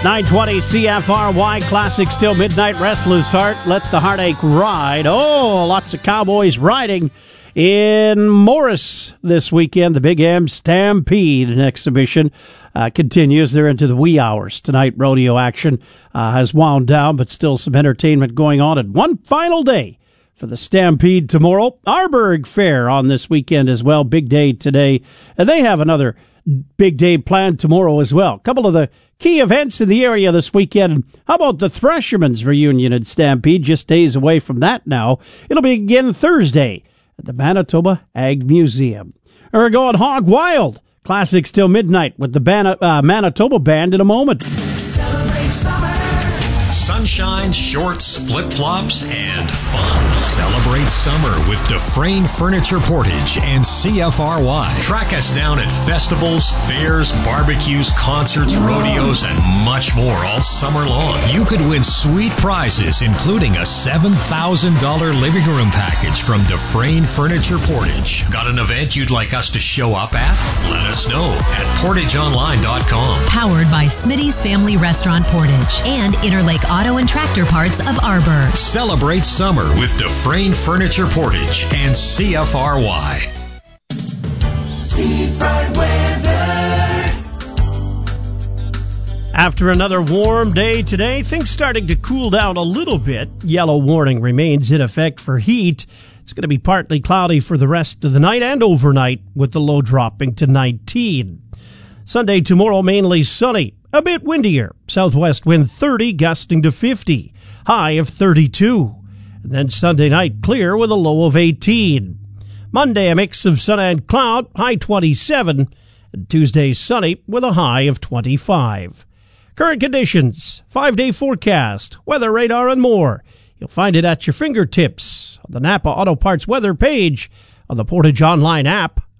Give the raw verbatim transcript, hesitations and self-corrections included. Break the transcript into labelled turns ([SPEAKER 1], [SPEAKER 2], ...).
[SPEAKER 1] nine twenty C F R Y Classic still midnight. Restless Heart, Let the Heartache Ride. Oh, lots of Cowboys riding in Morris this weekend. The Big M Stampede exhibition uh, continues. They're into the wee hours tonight. Rodeo action uh, has wound down, but still some entertainment going on. And one final day for the Stampede tomorrow. Arburg Fair on this weekend as well. Big day today. And they have another big day planned tomorrow as well. A couple of the key events in the area this weekend. How about the Threshermen's reunion at Stampede? Just days away from that now. It'll be again Thursday at the Manitoba Ag Museum. And we're going hog wild. Classics till midnight with the Ban- uh, Manitoba Band in a moment.
[SPEAKER 2] Celebrate summer. Sunshine, shorts, flip-flops, and fun. Celebrate summer with Dufresne Furniture Portage and C F R Y. Track us down at festivals, fairs, barbecues, concerts, rodeos, and much more all summer long. You could win sweet prizes, including a seven thousand dollars living room package from Dufresne Furniture Portage. Got an event you'd like us to show up at? Let us know at portage online dot com.
[SPEAKER 3] Powered by Smitty's Family Restaurant Portage and Interlake Auto and Tractor Parts of Arburg.
[SPEAKER 2] Celebrate summer with Dufresne Furniture Portage and C F R Y.
[SPEAKER 4] Seafront weather.
[SPEAKER 1] After another warm day today, things starting to cool down a little bit. Yellow warning remains in effect for heat. It's going to be partly cloudy for the rest of the night and overnight, with the low dropping to nineteen. Sunday tomorrow, mainly sunny. A bit windier. Southwest wind thirty, gusting to fifty. High of thirty-two. And then Sunday night, clear with a low of eighteen. Monday, a mix of sun and cloud, high twenty-seven. And Tuesday, sunny with a high of twenty-five. Current conditions, five-day forecast, weather radar, and more. You'll find it at your fingertips on the Napa Auto Parts weather page on the Portage Online app